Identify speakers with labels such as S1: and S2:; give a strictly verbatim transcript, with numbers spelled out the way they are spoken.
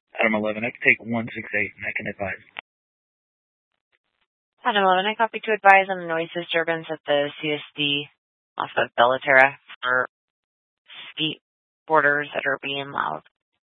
S1: Adam eleven, I can take one six eight and I can advise.
S2: Adam eleven, I copy to advise on the noise disturbance at the C S D off of Bellaterra for skateboarders that are being loud.